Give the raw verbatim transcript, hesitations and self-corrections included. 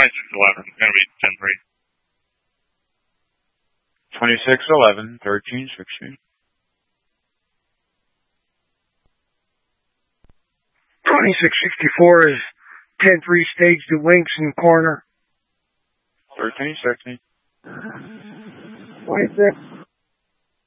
twenty-six eleven. It's going to be ten three. twenty-six eleven, thirteen sixty. twenty-six sixty-four is ten three stage to Winks in corner. thirteen sixty. twenty-six